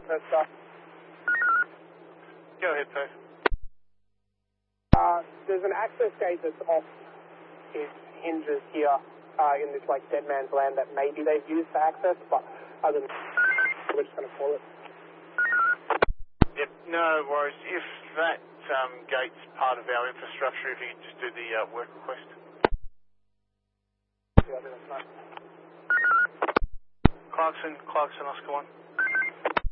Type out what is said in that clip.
That's stuff. Go ahead, Pete. There's an access gate that's off its hinges here in this like dead man's land that maybe they've used for access, but other than we're just going to call it. Yep, no worries. If that gate's part of our infrastructure, if you can just do the work request. Yeah, I think that's nice. Clarkson, Oscar 1.